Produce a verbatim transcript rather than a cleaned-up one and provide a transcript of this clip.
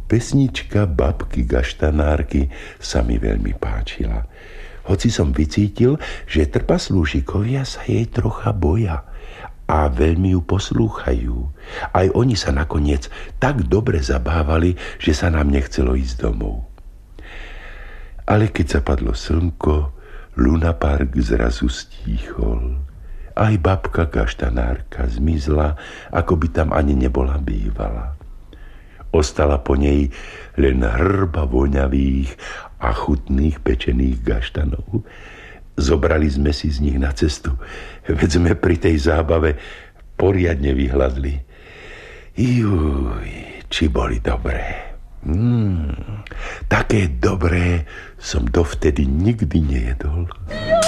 Pesnička babky Gaštanárky sa mi veľmi páčila. Hoci som vycítil, že trpaslúšikovia sa jej trocha boja a veľmi ju poslúchajú. Aj oni sa nakoniec tak dobre zabávali, že sa nám nechcelo ísť domov. Ale keď zapadlo slnko, lunapark zrazu stíchol. Aj babka Gaštanárka zmizla, ako by tam ani nebola bývala. Ostala po nej len hrba voňavých a chutných pečených gaštanov. Zobrali sme si z nich na cestu, veď sme pri tej zábave poriadne vyhladli. Juj, či boli dobré. Mm, také dobré som dovtedy nikdy nejedol.